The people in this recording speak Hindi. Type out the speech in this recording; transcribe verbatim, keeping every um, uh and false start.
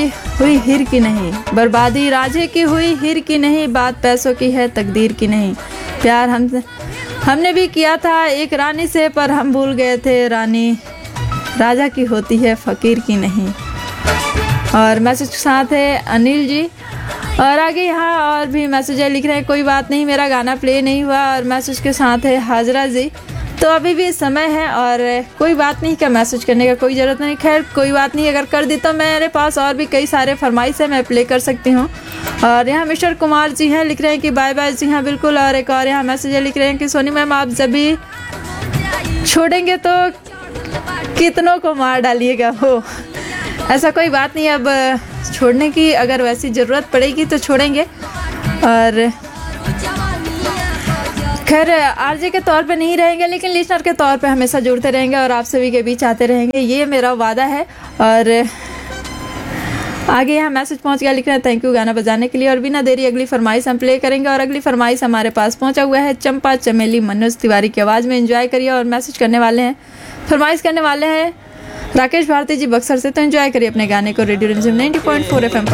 हुई हिर की नहीं, बर्बादी राजे की हुई हिर की नहीं, बात पैसों की है तकदीर की नहीं। प्यार हम हमने भी किया था एक रानी से, पर हम भूल गए थे रानी राजा की होती है फ़कीर की नहीं। और मैसेज के साथ है अनिल जी। और आगे यहाँ और भी मैसेज है, लिख रहे हैं कोई बात नहीं मेरा गाना प्ले नहीं हुआ। और मैसेज के साथ है हाजरा जी, तो अभी भी समय है और कोई बात नहीं, क्या मैसेज करने का कोई ज़रूरत नहीं। खैर कोई बात नहीं, अगर कर दी तो मेरे पास और भी कई सारे फरमाइश है, मैं प्ले कर सकती हूँ। और यहाँ मिस्टर कुमार जी हैं, लिख रहे हैं कि बाय बाय। जी हाँ बिल्कुल। और एक और यहाँ मैसेज है, लिख रहे हैं कि सोनी मैम आप जब भी छोड़ेंगे तो कितनों को मार डालिएगा। हो ऐसा कोई बात नहीं, अब छोड़ने की अगर वैसी ज़रूरत पड़ेगी तो छोड़ेंगे। और खैर आरजे के तौर पे नहीं रहेंगे, लेकिन लिसनर के तौर पे हमेशा जुड़ते रहेंगे और आप सभी के बीच आते रहेंगे, ये मेरा वादा है। और आगे यहाँ मैसेज पहुँच गया, लिख रहे हैं थैंक यू गाना बजाने के लिए। और बिना देरी अगली फरमाइश हम प्ले करेंगे। और अगली फरमाइश हमारे पास पहुँचा हुआ है चंपा चमेली मनोज तिवारी की आवाज़ में। एंजॉय करिए। और मैसेज करने वाले हैं, फरमाइश करने वाले हैं राकेश भारती जी बक्सर से, तो एंजॉय करिए अपने गाने को रेडियो रिमझिम ninety point four F M पर।